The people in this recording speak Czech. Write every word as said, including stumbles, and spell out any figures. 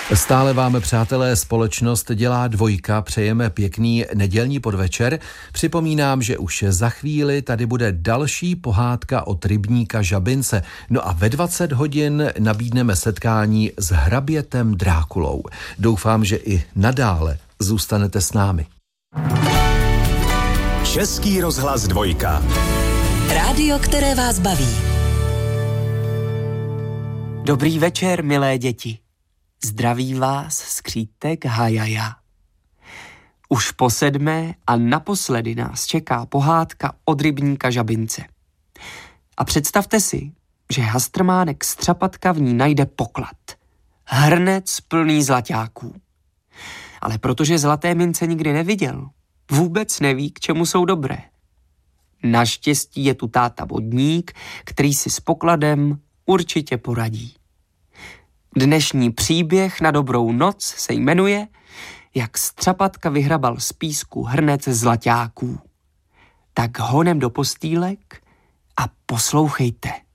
Stále vám, přátelé, společnost dělá dvojka, přejeme pěkný nedělní podvečer. Připomínám, že už za chvíli tady bude další pohádka od rybníka Žabince. No a ve dvacet hodin nabídneme setkání s hrabětem Drákulou. Doufám, že i nadále zůstanete s námi. Český rozhlas dvojka. Rádio, které vás baví. Dobrý večer, milé děti. Zdraví vás skřítek Hajaja. Už po sedmé a naposledy nás čeká pohádka od rybníka Žabince. A představte si, že hastrmánek Střapatka v ní najde poklad. Hrnec plný zlaťáků. Ale protože zlaté mince nikdy neviděl, vůbec neví, k čemu jsou dobré. Naštěstí je tu táta vodník, který si s pokladem určitě poradí. Dnešní příběh na dobrou noc se jmenuje Jak Střapatka vyhrabal z písku hrnec zlaťáků. Tak honem do postýlek a poslouchejte.